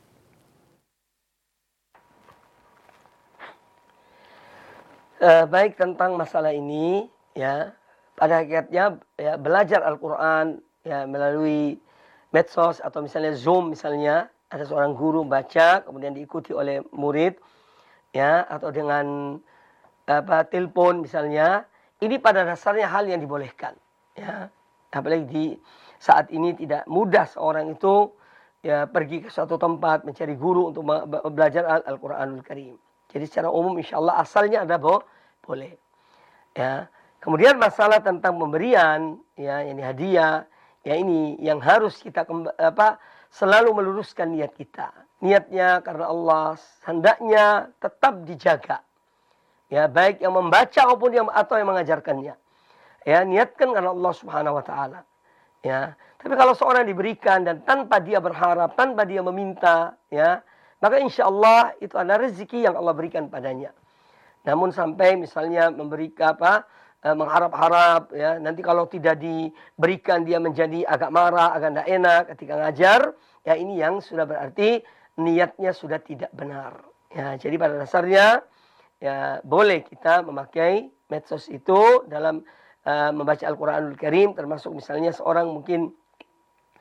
Speaker 1: Baik, tentang masalah ini, ya, pada hakikatnya ya, belajar Al-Quran ya, melalui medsos atau misalnya Zoom, misalnya ada seorang guru baca kemudian diikuti oleh murid, ya, atau dengan telepon misalnya, ini pada dasarnya hal yang dibolehkan, ya. Apalagi di saat ini tidak mudah seorang itu ya pergi ke suatu tempat mencari guru untuk belajar Al-Quranul Karim. Jadi secara umum insyaAllah asalnya ada boleh. Ya. Kemudian masalah tentang pemberian, ya, ini hadiah, ya, ini yang harus kita selalu meluruskan niat kita. Niatnya karena Allah, hendaknya tetap dijaga. Ya, baik yang membaca maupun yang mengajarkannya. Ya, niatkan karena Allah Subhanahu wa taala. Ya. Tapi kalau seorang diberikan dan tanpa dia berharap, tanpa dia meminta, ya, maka insya Allah itu adalah rezeki yang Allah berikan padanya. Namun sampai misalnya mengharap-harap, ya, nanti kalau tidak diberikan dia menjadi agak marah, agak tidak enak ketika ngajar, ya, ini yang sudah berarti niatnya sudah tidak benar. Ya, jadi pada dasarnya ya boleh kita memakai medsos itu dalam membaca Al-Quranul Karim, termasuk misalnya seorang mungkin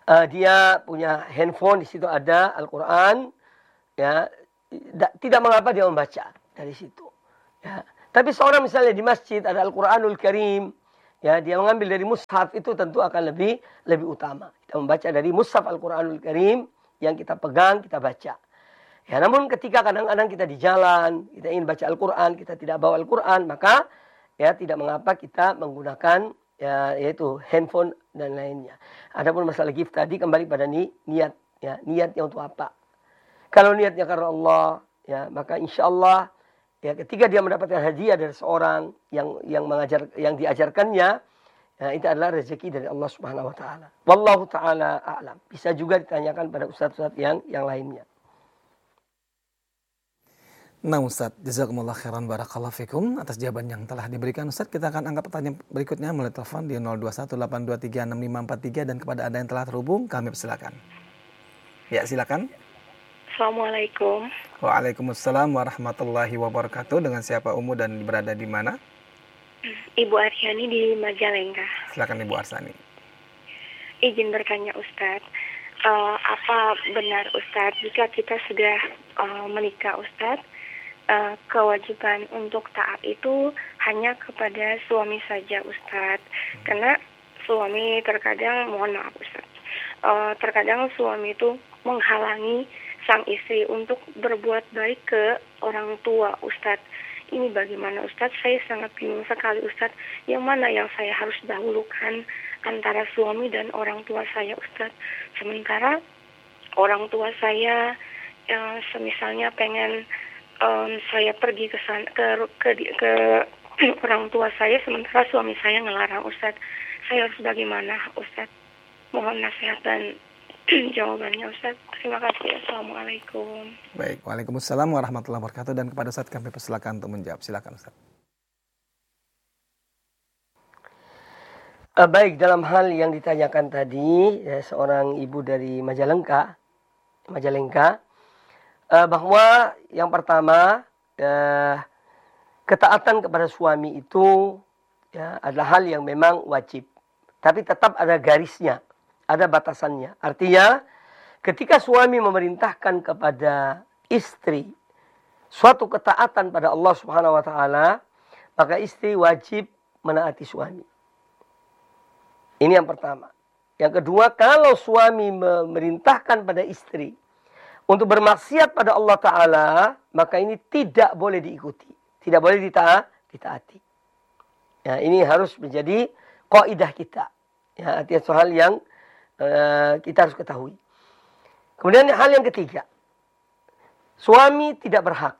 Speaker 1: dia punya handphone, di situ ada Al-Quran, ya, tidak mengapa dia membaca dari situ. Ya. Tapi seorang misalnya di masjid ada Al-Quranul Karim, ya, dia mengambil dari mushaf, itu tentu akan lebih utama. Kita membaca dari mushaf Al-Quranul Karim yang kita pegang, kita baca. Ya, namun ketika kadang-kadang kita di jalan, kita ingin baca Al-Quran, kita tidak bawa Al-Quran, maka ya tidak mengapa kita menggunakan ya, yaitu handphone dan lainnya. Adapun masalah gift tadi kembali pada niat, ya, niatnya untuk apa? Kalau niatnya karena Allah, ya, maka insya Allah ya, ketika dia mendapatkan hadiah dari seorang yang diajarkannya, ya, itu adalah rezeki dari Allah Subhanahu Wa Taala. Wallahu taala a'lam. Bisa juga ditanyakan pada ustadz-ustadz yang lainnya.
Speaker 2: Nah Ustadz, jazakumullah khairan barakallahu fikum atas jawaban yang telah diberikan Ustadz. Kita akan angkat pertanyaan berikutnya melalui telepon di 0218236543 dan kepada Anda yang telah terhubung kami persilakan. Ya, silakan.
Speaker 3: Assalamualaikum.
Speaker 2: Waalaikumsalam warahmatullahi wabarakatuh. Dengan siapa Umu dan berada di mana?
Speaker 3: Ibu Aryani di Majalengka.
Speaker 2: Silakan Ibu Arsani.
Speaker 3: Izin bertanya Ustadz, apa benar Ustadz jika kita sudah menikah Ustadz, kewajiban untuk taat itu hanya kepada suami saja Ustadz? Karena suami terkadang, mohon maaf Ustadz, terkadang suami itu menghalangi sang istri untuk berbuat baik ke orang tua Ustadz. Ini bagaimana Ustadz? Saya sangat bingung sekali Ustadz. Yang mana yang saya harus dahulukan antara suami dan orang tua saya Ustadz? Sementara orang tua saya semisalnya pengen saya pergi ke orang tua saya, sementara suami saya ngelarang Ustadz. Saya harus bagaimana Ustadz? Mohon nasihat dan jawabannya Ustadz. Terima kasih. Assalamualaikum.
Speaker 2: Baik, waalaikumsalam warahmatullahi wabarakatuh. Dan kepada Ustadz kami persilakan untuk menjawab. Silakan Ustadz.
Speaker 1: Baik, dalam hal yang ditanyakan tadi, ya, seorang ibu dari Majalengka, bahwa yang pertama, ketaatan kepada suami itu ya, adalah hal yang memang wajib. Tapi tetap ada garisnya, ada batasannya. Artinya, ketika suami memerintahkan kepada istri suatu ketaatan pada Allah Subhanahu Wa Taala, maka istri wajib menaati suami. Ini yang pertama. Yang kedua, kalau suami memerintahkan pada istri untuk bermaksiat pada Allah Ta'ala, maka ini tidak boleh diikuti. Tidak boleh ditaati. Ya, ini harus menjadi kaidah kita. Ya, artinya soal yang kita harus ketahui. Kemudian hal yang ketiga. Suami tidak berhak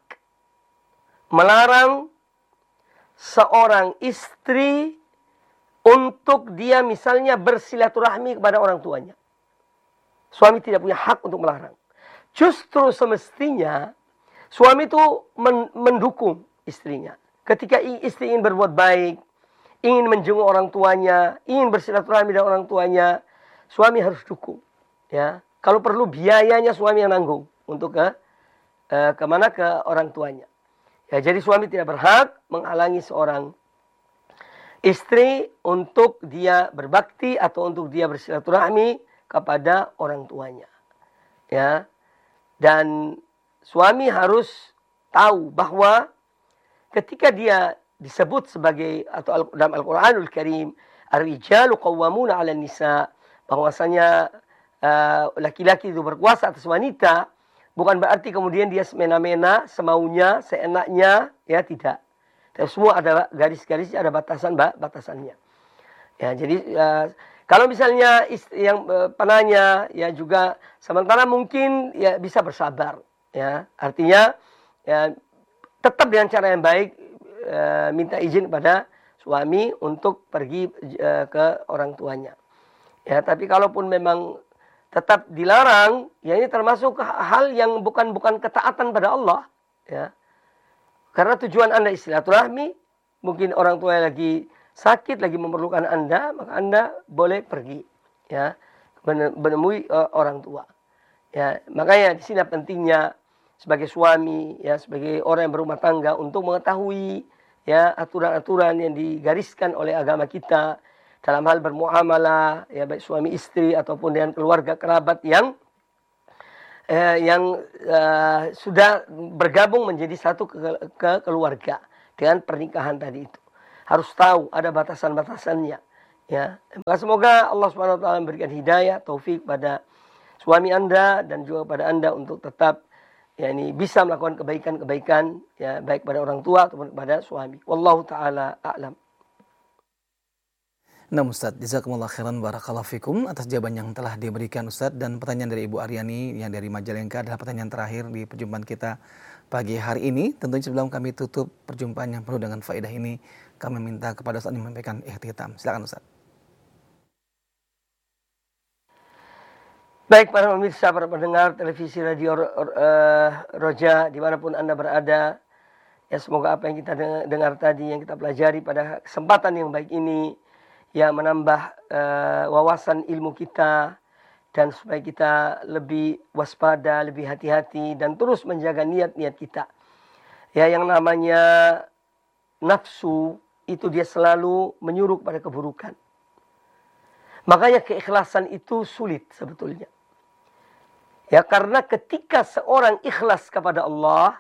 Speaker 1: melarang seorang istri untuk dia misalnya bersilaturahmi kepada orang tuanya. Suami tidak punya hak untuk melarang. Justru semestinya suami itu mendukung istrinya. Ketika istri ingin berbuat baik, ingin menjenguk orang tuanya, ingin bersilaturahmi dengan orang tuanya, suami harus dukung. Ya, kalau perlu biayanya suami yang nanggung untuk kemana ke orang tuanya. Ya, jadi suami tidak berhak menghalangi seorang istri untuk dia berbakti atau untuk dia bersilaturahmi kepada orang tuanya. Ya. Dan suami harus tahu bahwa ketika dia disebut sebagai atau dalam Al-Qur'anul Karim, ar-rijalu qawwamuna 'alan nisa, bahwasanya laki-laki itu berkuasa atas wanita, bukan berarti kemudian dia semena-mena, semaunya, seenaknya, ya tidak. Tapi semua ada garis-garisnya, ada batasannya. Ya, jadi kalau misalnya yang penanya ya juga sementara mungkin ya bisa bersabar, ya. Artinya ya tetap dengan cara yang baik minta izin kepada suami untuk pergi ke orang tuanya. Ya, tapi kalaupun memang tetap dilarang, ya ini termasuk hal yang bukan ketaatan pada Allah, ya. Karena tujuan Anda silaturahmi, mungkin orang tua lagi sakit, lagi memerlukan Anda, maka Anda boleh pergi, ya, menemui orang tua. Ya, makanya di sini pentingnya sebagai suami, ya, sebagai orang yang berumah tangga untuk mengetahui ya aturan-aturan yang digariskan oleh agama kita dalam hal bermuamalah, ya baik suami istri ataupun dengan keluarga kerabat yang sudah bergabung menjadi satu keluarga dengan pernikahan tadi itu. Harus tahu ada batasan-batasannya. Ya, maka semoga Allah Subhanahu wa taala memberikan hidayah, taufik pada suami Anda dan juga pada Anda untuk tetap bisa melakukan kebaikan-kebaikan ya baik pada orang tua ataupun kepada suami. Wallahu taala a'lam.
Speaker 2: Nah Ustaz, jazakumullah khairan barakallahu fikum atas jawaban yang telah diberikan Ustaz. Dan pertanyaan dari Ibu Aryani yang dari Majalengka adalah pertanyaan terakhir di perjumpaan kita pagi hari ini. Tentunya sebelum kami tutup perjumpaan yang penuh dengan faedah ini, kami minta kepada Ustaz menyampaikan ikhtitam. Silakan Ustaz.
Speaker 1: Baik para pemirsa, para pendengar televisi radio Roja dimanapun Anda berada, ya semoga apa yang kita dengar tadi, yang kita pelajari pada kesempatan yang baik ini, ya menambah wawasan ilmu kita dan supaya kita lebih waspada, lebih hati-hati dan terus menjaga niat-niat kita. Ya yang namanya nafsu itu dia selalu menyuruh pada keburukan. Makanya keikhlasan itu sulit sebetulnya. Ya karena ketika seorang ikhlas kepada Allah,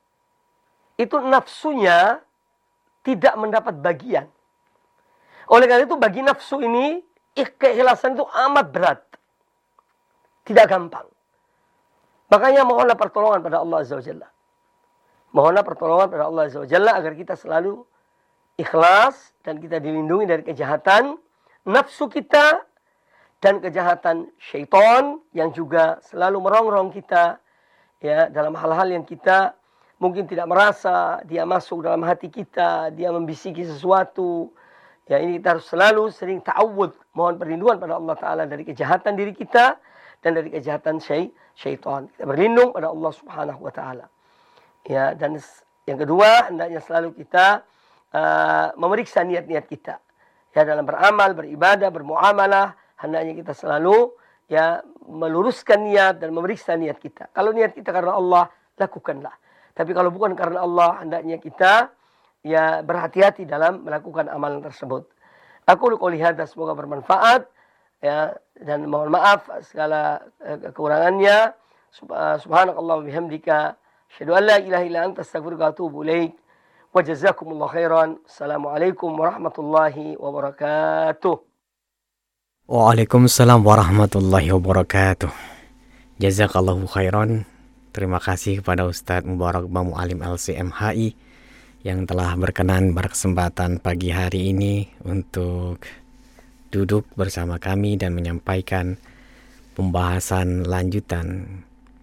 Speaker 1: itu nafsunya tidak mendapat bagian. Oleh karena itu bagi nafsu ini, keikhlasan itu amat berat. Tidak gampang. Makanya mohonlah pertolongan pada Allah Azza wa Jalla. Mohonlah pertolongan pada Allah Azza wa Jalla agar kita selalu ikhlas dan kita dilindungi dari kejahatan nafsu kita dan kejahatan syaitan yang juga selalu merongrong kita ya dalam hal-hal yang kita mungkin tidak merasa, dia masuk dalam hati kita, dia membisiki sesuatu. Ya ini kita harus selalu sering ta'awud, mohon perlindungan pada Allah Ta'ala dari kejahatan diri kita dan dari kejahatan syaitan. Kita berlindung pada Allah Subhanahu wa Ta'ala. Ya, dan yang kedua, hendaknya selalu kita memeriksa niat-niat kita. Ya dalam beramal, beribadah, bermuamalah, hendaknya kita selalu ya meluruskan niat dan memeriksa niat kita. Kalau niat kita karena Allah, lakukanlah. Tapi kalau bukan karena Allah, hendaknya kita ya berhati-hati dalam melakukan amalan tersebut. Aku qouli hadza, semoga bermanfaat ya dan mohon maaf segala kekurangannya. Subhanakallah wa bihamdika, asyhadu an la ilaha illa anta, astaghfiruka wa atubu ilaik. Wa jazakumullahu khairan. Assalamualaikum warahmatullahi wabarakatuh.
Speaker 4: Waalaikumsalam warahmatullahi wabarakatuh. Jazakallahu khairan. Terima kasih kepada Ustadz Mubarak Bang Mu'alim LCMHI yang telah berkenan berkesempatan pagi hari ini untuk duduk bersama kami dan menyampaikan pembahasan lanjutan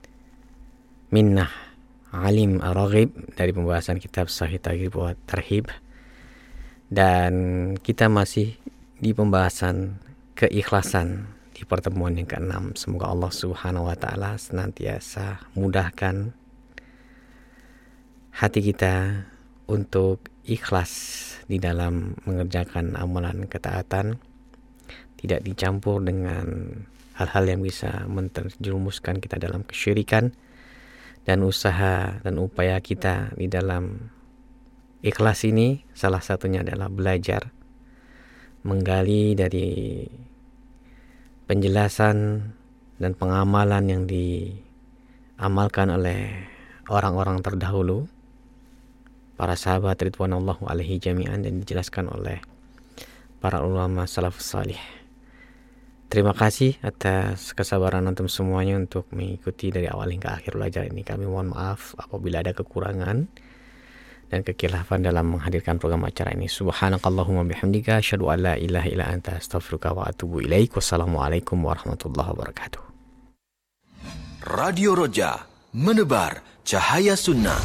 Speaker 4: Minnah Alim Ar-Raghib dari pembahasan kitab Sahih Targhib wa Tarhib. Dan kita masih di pembahasan keikhlasan di pertemuan yang ke-6. Semoga Allah Subhanahu wa Ta'ala senantiasa mudahkan hati kita untuk ikhlas di dalam mengerjakan amalan ketaatan, tidak dicampur dengan hal-hal yang bisa menterjerumuskan kita dalam kesyirikan, dan usaha dan upaya kita di dalam ikhlas ini salah satunya adalah belajar menggali dari penjelasan dan pengamalan yang diamalkan oleh orang-orang terdahulu, para sahabat ridwanullah alaihi jami'an, dan dijelaskan oleh para ulama salafus salih. Terima kasih atas kesabaran antum semuanya untuk mengikuti dari awal hingga akhir belajar ini. Kami mohon maaf apabila ada kekurangan dan kekhilafan dalam menghadirkan program acara ini. Subhanakallahumma bihamdika, asyhadu an la ilaha illa anta, astaghfiruka wa atubu ilaik. Wassalamualaikum warahmatullahi wabarakatuh.
Speaker 5: Radio Roja, menebar cahaya sunnah.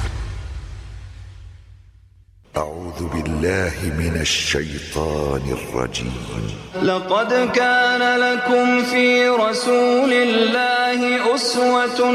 Speaker 5: أعوذ بالله من الشيطان الرجيم.
Speaker 6: لقد كان لكم في رسول الله أسوة